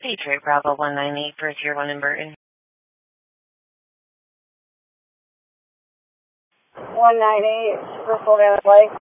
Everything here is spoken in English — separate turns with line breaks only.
Patriot Bravo 198 for Tier 1 in Burton.
198 for Full Valley Lake.